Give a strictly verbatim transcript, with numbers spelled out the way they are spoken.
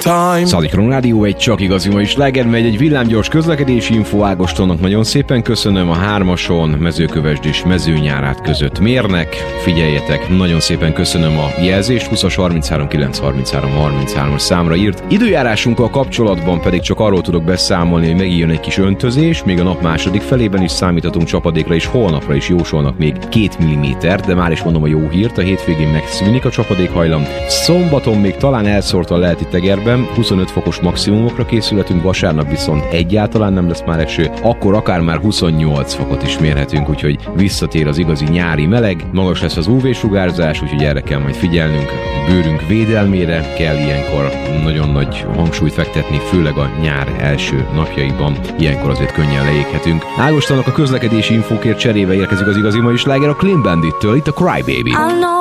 time. Szalikron Rádió, egy csak igazi mai sláger, megy egy villámgyors közlekedési info. Ágostonnak nagyon szépen köszönöm, a hármason Mezőkövesd és Mezőnyárát között mérnek. Figyeljetek, nagyon szépen köszönöm a jelzést, húszas harminchárom kilenc harminchárom harminchárom számra írt. Időjárásunkkal kapcsolatban pedig csak arról tudok beszámolni, hogy megijön egy kis öntözés, még a nap második felében is számíthatunk csapadékra, és holnapra is jósolnak még két milliméter, de már is mondom a jó hírt, a hétvégén megszűnik a csapadékhajlam. Szombaton még talán elszórtan lehet itt Egerben, huszonöt fokos maximumokra készülhetünk, vasárnap viszont egyáltalán nem lesz már eső, akkor akár már huszonnyolc fokot is mérhetünk, úgyhogy visszatér az igazi nyári meleg, magas lesz az ú vé-sugárzás, úgyhogy erre kell majd figyelnünk, a bőrünk védelmére kell ilyenkor nagyon nagy hangsúlyt fektetni, főleg a nyár első napjaiban, ilyenkor azért könnyen leéghetünk. Ágostonnak a közlekedési infókért cserébe érkezik az igazi mai sláger a Clean Bandit-től, itt a Cry Baby.